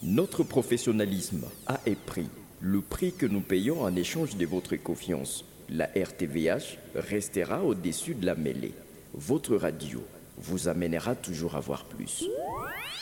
Notre professionnalisme a un prix, le prix que nous payons en échange de votre confiance. La RTVH restera au-dessus de la mêlée. Votre radio vous amènera toujours à voir plus.